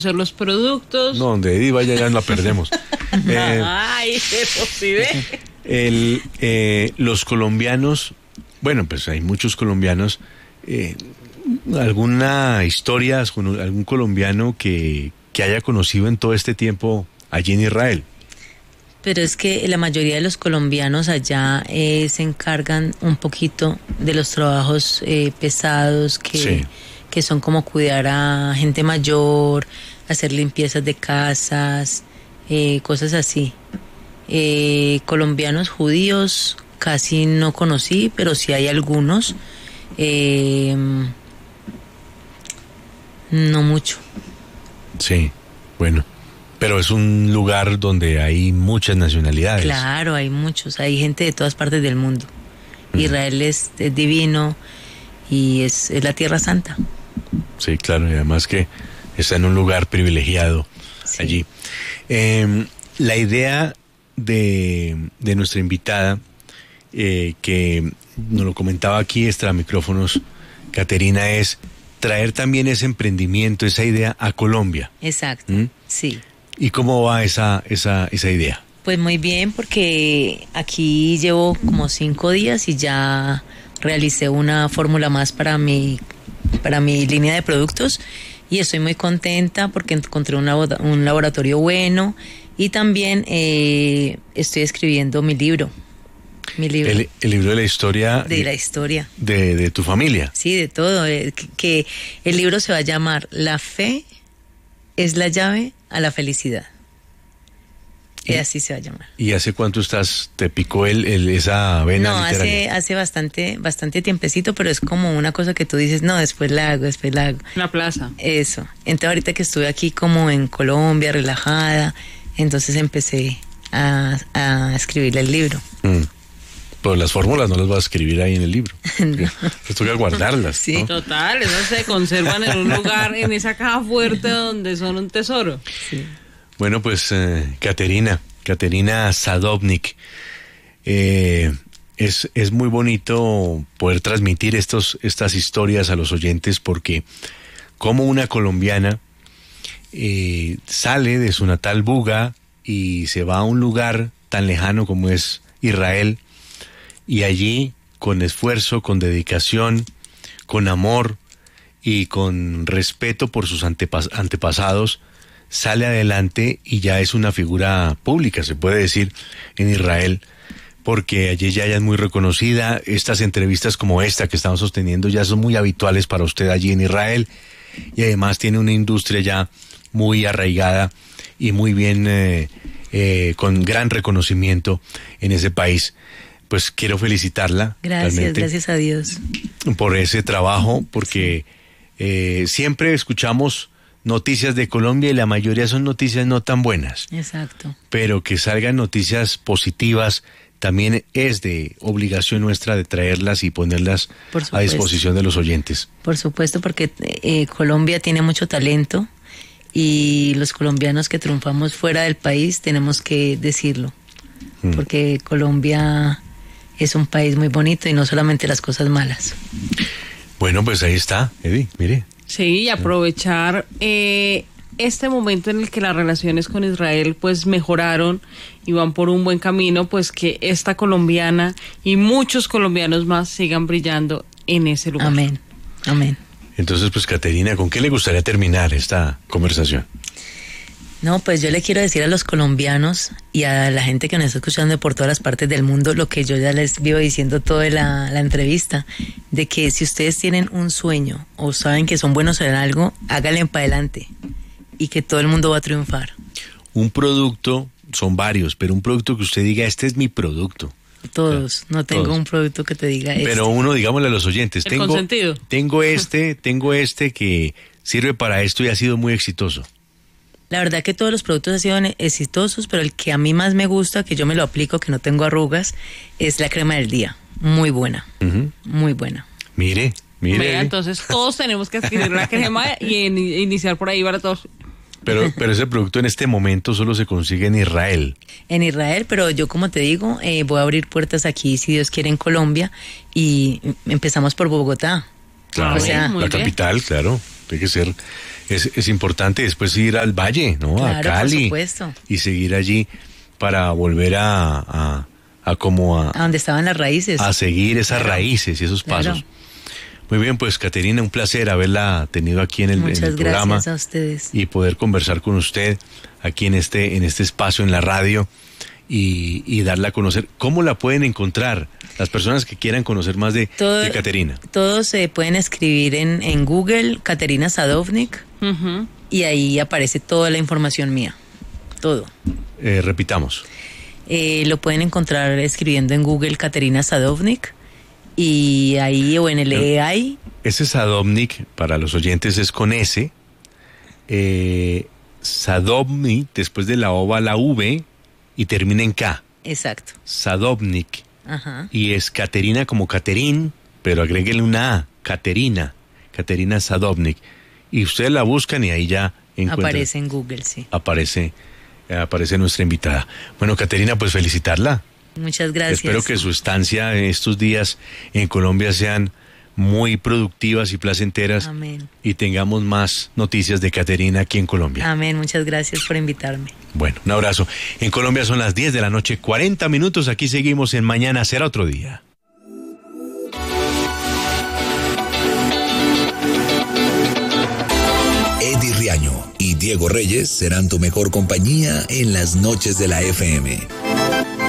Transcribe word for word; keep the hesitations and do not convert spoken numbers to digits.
Hacer los productos. No, donde Eddie vaya ya la perdemos. eh, Ay, eso sí ve. El, eh, los colombianos, bueno, pues hay muchos colombianos. Eh, ¿Alguna historia con algún colombiano que, que haya conocido en todo este tiempo allí en Israel? Pero es que la mayoría de los colombianos allá eh, se encargan un poquito de los trabajos eh, pesados que, sí. que son como cuidar a gente mayor, hacer limpiezas de casas, eh, cosas así. Eh, colombianos judíos casi no conocí, pero sí hay algunos. Eh, no mucho. Sí, bueno. Pero es un lugar donde hay muchas nacionalidades. Claro, hay muchos, hay gente de todas partes del mundo. Mm. Israel es, es divino y es, es la Tierra Santa. Sí, claro, y además que está en un lugar privilegiado sí. allí. Eh, la idea de, de nuestra invitada, eh, que nos lo comentaba aquí extra micrófonos, Caterina, es traer también ese emprendimiento, esa idea a Colombia. Exacto, ¿Mm? sí. ¿Y cómo va esa, esa, esa idea? Pues muy bien, porque aquí llevo como cinco días y ya realicé una fórmula más para mi, para mi línea de productos y estoy muy contenta porque encontré una, un laboratorio bueno y también eh, estoy escribiendo mi libro. Mi libro. El, el libro de la historia. De la historia. De, de tu familia. Sí, de todo. Eh, que, que el libro se va a llamar La fe es la llave a la felicidad. Y, y así se va a llamar. ¿Y hace cuánto estás, te picó el, el esa vena no, literaria? hace, hace bastante, bastante tiempecito, pero es como una cosa que tú dices, no, después la hago, después la hago. La plaza. Eso. Entonces ahorita que estuve aquí como en Colombia, relajada, entonces empecé a, a escribir el libro. Mm. Pero las fórmulas no las vas a escribir ahí en el libro. No. Te toca guardarlas. Sí. ¿no? Total, esas se conservan en un lugar, en esa caja fuerte donde son un tesoro. Sí. Bueno, pues, eh, Caterina, Caterina Sadovnik, eh, es, es muy bonito poder transmitir estos, estas historias a los oyentes porque como una colombiana eh, sale de su natal Buga y se va a un lugar tan lejano como es Israel, y allí, con esfuerzo, con dedicación, con amor y con respeto por sus antepas- antepasados, sale adelante y ya es una figura pública, se puede decir, en Israel, porque allí ya ella es muy reconocida. Estas entrevistas como esta que estamos sosteniendo ya son muy habituales para usted allí en Israel, y además tiene una industria ya muy arraigada y muy bien, eh, eh, con gran reconocimiento en ese país. Pues quiero felicitarla. Gracias, gracias a Dios. Por ese trabajo, porque eh, siempre escuchamos noticias de Colombia y la mayoría son noticias no tan buenas. Exacto. Pero que salgan noticias positivas también es de obligación nuestra de traerlas y ponerlas a disposición de los oyentes. Por supuesto, porque eh, Colombia tiene mucho talento y los colombianos que triunfamos fuera del país tenemos que decirlo. Mm. Porque Colombia es un país muy bonito y no solamente las cosas malas. Bueno, pues ahí está, Eddie, mire. Sí, y aprovechar eh, este momento en el que las relaciones con Israel pues mejoraron y van por un buen camino, pues que esta colombiana y muchos colombianos más sigan brillando en ese lugar. Amén, amén. Entonces, pues, Caterina, ¿con qué le gustaría terminar esta conversación? No, pues yo le quiero decir a los colombianos y a la gente que nos está escuchando por todas las partes del mundo lo que yo ya les vivo diciendo toda la, la entrevista, de que si ustedes tienen un sueño o saben que son buenos en algo, háganle para adelante y que todo el mundo va a triunfar. Un producto, son varios, pero un producto que usted diga, este es mi producto. Todos, no tengo todos. Un producto que te diga este. Pero uno, digámosle a los oyentes, el tengo, consentido. tengo este, tengo este que sirve para esto y ha sido muy exitoso. La verdad que todos los productos han sido exitosos, pero el que a mí más me gusta, que yo me lo aplico, que no tengo arrugas, es la crema del día. Muy buena, uh-huh. muy buena. Mire, mire. Mira, entonces todos tenemos que adquirir la crema y en, iniciar por ahí para todos. Pero, pero ese producto en este momento solo se consigue en Israel. En Israel, pero yo como te digo, eh, voy a abrir puertas aquí, si Dios quiere, en Colombia, y empezamos por Bogotá. Claro, o sea, la capital, claro, tiene que ser Es, es importante después ir al Valle, ¿no? Claro, a Cali. por supuesto. Y seguir allí para volver a, a, a como a... A donde estaban las raíces. A seguir esas Claro. raíces y esos Claro. pasos. Muy bien, pues Caterina, un placer haberla tenido aquí en el, Muchas en el programa. gracias a ustedes. Y poder conversar con usted aquí en este, en este espacio en la radio y, y darla a conocer. ¿Cómo la pueden encontrar las personas que quieran conocer más de, Todo- de Caterina? Todos se pueden escribir en, en Google, Caterina Sadovnik, Ujú. y ahí aparece toda la información mía. Todo. Eh, repitamos. Eh, lo pueden encontrar escribiendo en Google Caterina Sadovnik, y ahí o en el A I. Ese Sadovnik, para los oyentes, es con S. Eh, Sadovnik, después de la O va la V y termina en K. Exacto. Sadovnik. Ajá. Y es Caterina como Caterín, pero agréguele una A. Caterina. Caterina Sadovnik. Y ustedes la buscan y ahí ya encuentran. Aparece en Google, sí. Aparece, eh, aparece nuestra invitada. Bueno, Caterina, pues felicitarla. Muchas gracias. Espero que su estancia en estos días en Colombia sean muy productivas y placenteras. Amén. Y tengamos más noticias de Caterina aquí en Colombia. Amén. Muchas gracias por invitarme. Bueno, un abrazo. En Colombia son las diez de la noche, cuarenta minutos. Aquí seguimos en Mañana Será Otro Día. Eddie Riaño y Diego Reyes serán tu mejor compañía en las noches de la F M.